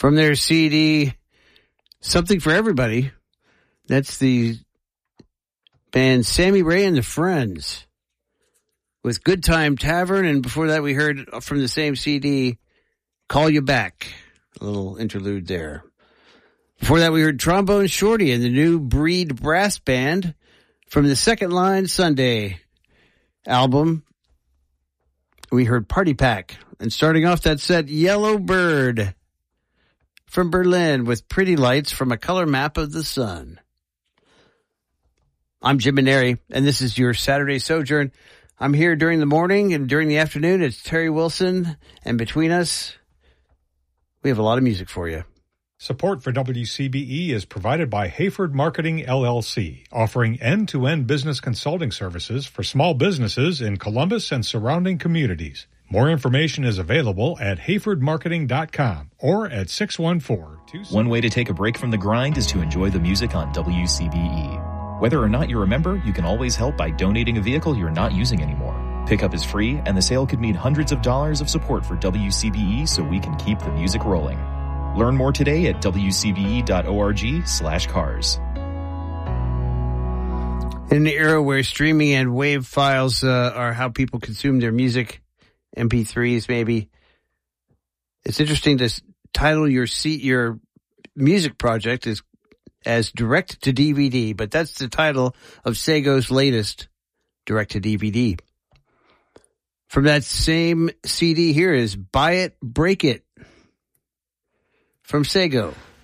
From their CD, Something for Everybody, that's the band Sammy Ray and the Friends with Good Time Tavern. And before that, we heard from the same CD, Call You Back, a little interlude there. Before that, we heard Trombone Shorty and the New Breed Brass Band from the Second Line Sunday album. We heard Party Pack. And starting off that set, Yellow Bird from Berlin with Pretty Lights from A Color Map of the Sun. I'm Jim Maneri, and this is your Saturday Sojourn. I'm here during the morning, and during the afternoon, it's Terry Wilson. And between us, we have a lot of music for you. Support for WCBE is provided by Hayford Marketing, LLC, offering end-to-end business consulting services for small businesses in Columbus and surrounding communities. More information is available at hayfordmarketing.com or at 614-2... One way to take a break from the grind is to enjoy the music on WCBE. Whether or not you're a member, you can always help by donating a vehicle you're not using anymore. Pickup is free, and the sale could mean hundreds of dollars of support for WCBE so we can keep the music rolling. Learn more today at wcbe.org/cars. In an era where streaming and WAV files are how people consume their music, MP3s maybe, it's interesting to title your music project as Direct to DVD, but that's the title of Sego's latest Direct to DVD. From that same CD, here is Buy It, Break It from Sego.